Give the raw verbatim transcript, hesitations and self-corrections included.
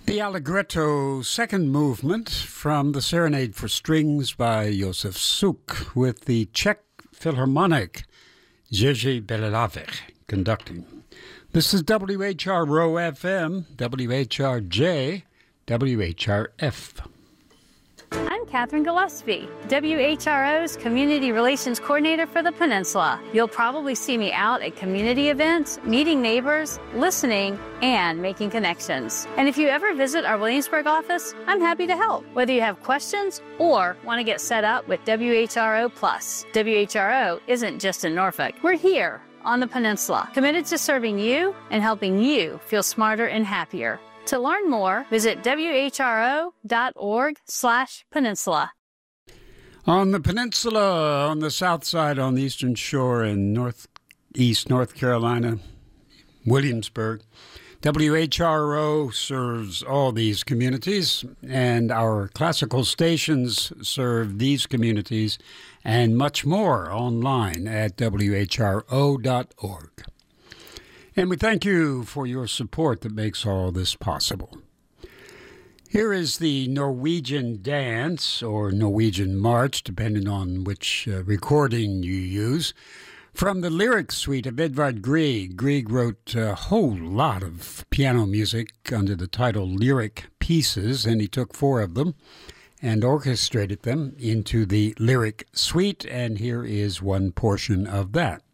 The Allegretto second movement from the Serenade for Strings by Josef Suk with the Czech Philharmonic Jerzy Bělohlávek conducting. This is W H R O F M, W H R J, W H R F. I'm Catherine Gillespie, W H R O's Community Relations Coordinator for the Peninsula. You'll probably see me out at community events, meeting neighbors, listening, and making connections. And if you ever visit our Williamsburg office, I'm happy to help, whether you have questions or want to get set up with W H R O Plus. W H R O isn't just in Norfolk. We're here on the Peninsula, committed to serving you and helping you feel smarter and happier. To learn more, visit W H R O dot org slash peninsula. On the peninsula, on the south side, on the eastern shore in northeast North Carolina, Williamsburg, W H R O serves all these communities, and our classical stations serve these communities and much more online at W H R O dot org. And we thank you for your support that makes all this possible. Here is the Norwegian Dance, or Norwegian March, depending on which uh, recording you use, from the lyric suite of Edvard Grieg. Grieg wrote a whole lot of piano music under the title Lyric Pieces, and he took four of them and orchestrated them into the lyric suite, and here is one portion of that.